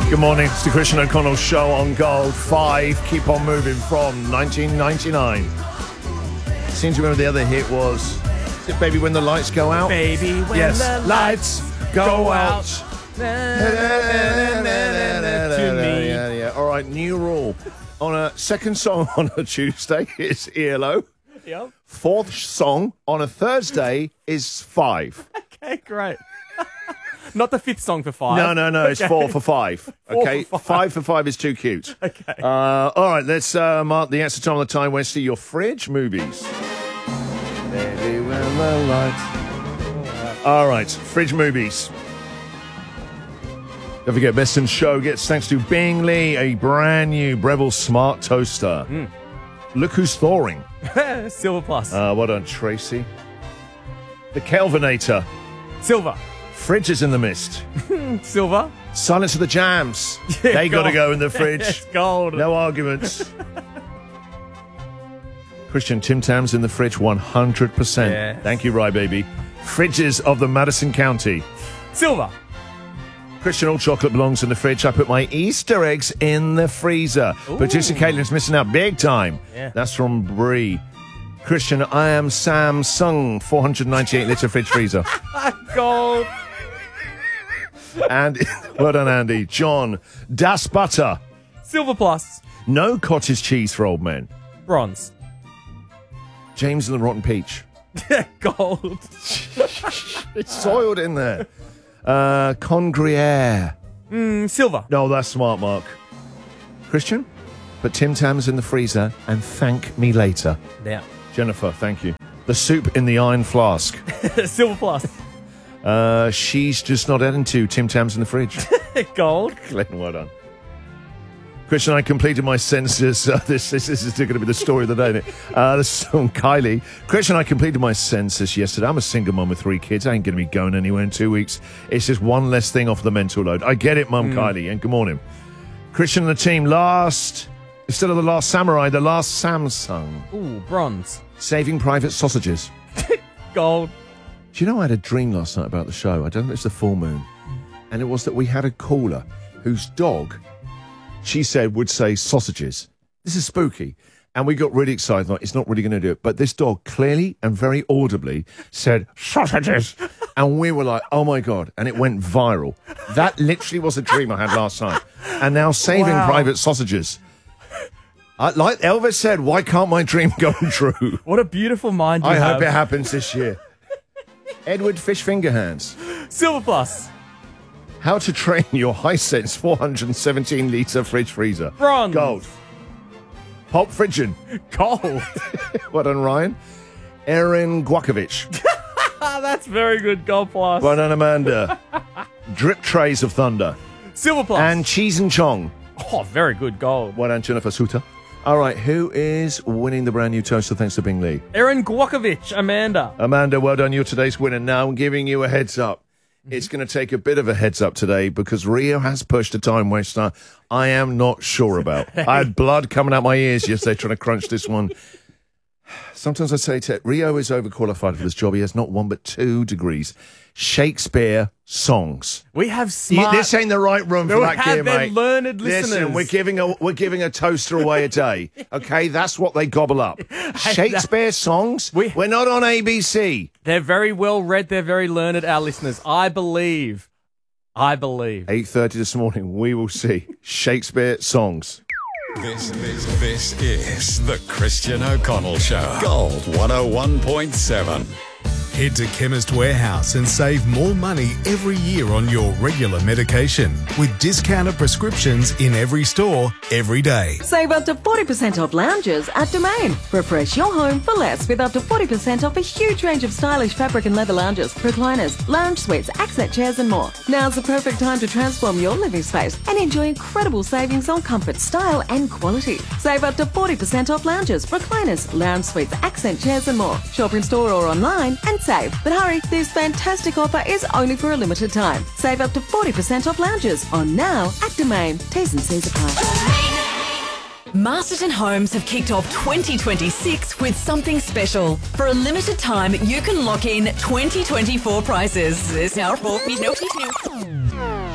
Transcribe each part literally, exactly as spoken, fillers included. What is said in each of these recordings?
Good morning. It's the Christian O'Connell Show on Gold. Five, Keep On Moving from nineteen ninety-nine. Seem to remember the other hit was, is it Baby When the Lights Go Out? Baby When yes. the Lights Go, go Out. out. To me. Yeah, yeah. All right, new rule. On a second song on a Tuesday is E L O. Yep. Fourth song on a Thursday is five. Okay, great. Not the fifth song for five. No, no, no. Okay. It's four for five. Four Okay, for five. five for five is too cute. Okay. Uh, all right, let's uh, mark the extra time on the time. Wesley, your fridge movies. Baby, when the lights. All right, fridge movies. Don't forget, Best in Show gets thanks to Bingley, a brand new Breville Smart Toaster. Mm. Look who's thawing. Silver Plus. Uh, well done, Tracy. The Kelvinator. Silver. Fridges in the Mist. Silver. Silence of the Jams. Yeah, they got to gold. go in the fridge. It's gold. No arguments. Christian, Tim Tams in the fridge, one hundred percent. Yes. Thank you, Rye Baby. Fridges of the Madison County. Silver. Christian, all chocolate belongs in the fridge. I put my Easter eggs in the freezer. Ooh. Producer Caitlin's missing out big time. Yeah. That's from Bree. Christian, I am Samsung, four hundred ninety-eight litre fridge freezer. Gold. And well done, Andy. John, Das Butter. Silver Plus. No cottage cheese for old men. Bronze. James and the Rotten Peach. Gold. It's soiled in there. Uh, Congriere. Mm, silver. No, that's smart, Mark. Christian, put Tim Tams in the freezer and thank me later. Yeah. Jennifer, thank you. The soup in the iron flask. Silver Plus. Uh, she's just not adding to Tim Tams in the fridge. Gold. Glenn, well done. Christian, I completed my census. Uh, this, this, this is going to be the story of the day, isn't it? Uh, this is from Kylie. Christian, I completed my census yesterday. I'm a single mum with three kids. I ain't going to be going anywhere in two weeks. It's just one less thing off the mental load. I get it, Mum, mm. Kylie, and good morning. Christian and the team, last, instead of the last samurai, the last Samsung. Ooh, bronze. Saving Private Sausages. Gold. Do you know I had a dream last night about the show? I don't know if it's the full moon. And it was that we had a caller whose dog, she said, would say sausages. This is spooky. And we got really excited. Like, it's not really going to do it. But this dog clearly and very audibly said, sausages. And we were like, oh, my God. And it went viral. That literally was a dream I had last night. And now Saving Wow. Private Sausages. Uh, like Elvis said, why can't my dream go true? What a beautiful mind you I have. hope it happens this year. Edward Fish Fingerhands. Silver Plus. How to train your Hisense four hundred seventeen litre fridge freezer. Bronze. Gold. Pulp Friggin. Gold. Well done, Ryan. Erin Gwakovic. That's very good. Gold Plus. Well done, Amanda. Drip Trays of Thunder. Silver Plus. And Cheese and Chong. Oh, very good. Gold. Well done, Jennifer Suter. All right, who is winning the brand new toaster thanks to Bingley? Erin Gwakovic, Amanda. Amanda, well done. You're today's winner. Now I'm giving you a heads up. It's going to take a bit of a heads up today because Rio has pushed a time waster I am not sure about. I had blood coming out my ears yesterday trying to crunch this one. Sometimes I say to Rio is overqualified for this job. He has not one but two degrees. Shakespeare songs. We have smart... You, this ain't the right room for we that have gear, them mate. learned listeners. Listen, we're giving a we're giving a toaster away a day. Okay, that's what they gobble up. Shakespeare songs. We- We're not on A B C. They're very well read. They're very learned, our listeners. I believe. I believe. eight thirty this morning, we will see Shakespeare songs. This, this, this is the Christian O'Connell Show. Gold one oh one point seven. Head to Chemist Warehouse and save more money every year on your regular medication with discounted prescriptions in every store, every day. Save up to forty percent off lounges at Domain. Refresh your home for less with up to forty percent off a huge range of stylish fabric and leather lounges, recliners, lounge suites, accent chairs and more. Now's the perfect time to transform your living space and enjoy incredible savings on comfort, style and quality. Save up to forty percent off lounges, recliners, lounge suites, accent chairs and more. Shop in store or online and save. But hurry, this fantastic offer is only for a limited time. Save up to forty percent off lounges on now at Domain. T's and C's apply. Masterton Homes have kicked off twenty twenty-six with something special. For a limited time, you can lock in twenty twenty-four prices. There's now four.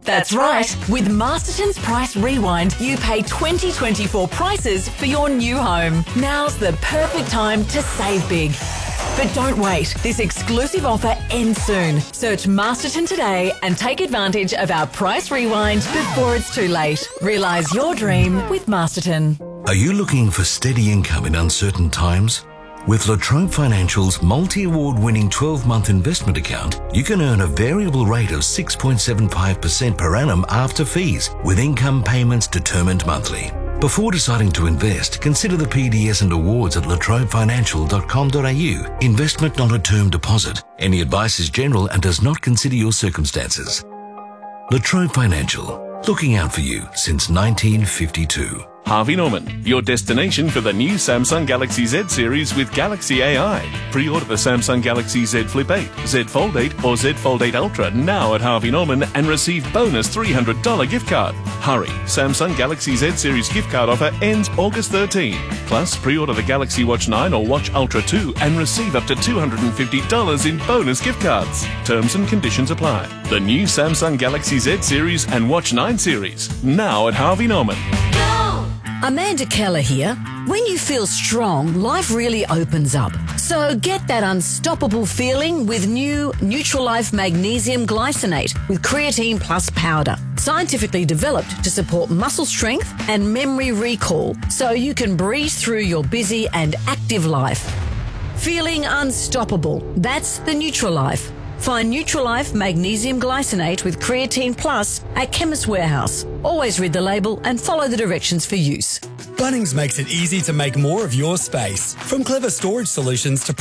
That's right. With Masterton's Price Rewind, you pay twenty twenty-four prices for your new home. Now's the perfect time to save big. But don't wait. This exclusive offer ends soon. Search Masterton today and take advantage of our Price Rewind before it's too late. Realise your dream with Masterton. Are you looking for steady income in uncertain times? With La Trobe Financial's multi-award winning twelve-month investment account, you can earn a variable rate of six point seven five percent per annum after fees, with income payments determined monthly. Before deciding to invest, consider the P D S and awards at la trobe financial dot com dot a u. Investment not a term deposit. Any advice is general and does not consider your circumstances. La Trobe Financial, looking out for you since nineteen fifty-two. Harvey Norman, your destination for the new Samsung Galaxy Z series with Galaxy A I. Pre-order the Samsung Galaxy Z Flip eight, Z Fold eight or Z Fold eight Ultra now at Harvey Norman and receive bonus three hundred dollars gift card. Hurry, Samsung Galaxy Z series gift card offer ends August thirteenth. Plus, pre-order the Galaxy Watch nine or Watch Ultra two and receive up to two hundred fifty dollars in bonus gift cards. Terms and conditions apply. The new Samsung Galaxy Z series and Watch nine series now at Harvey Norman. Amanda Keller here. When you feel strong, life really opens up. So get that unstoppable feeling with new Neutralife Magnesium Glycinate with Creatine Plus powder. Scientifically developed to support muscle strength and memory recall so you can breeze through your busy and active life. Feeling unstoppable. That's the Neutralife. Find Neutralife Magnesium Glycinate with Creatine Plus at Chemist Warehouse. Always read the label and follow the directions for use. Bunnings makes it easy to make more of your space. From clever storage solutions to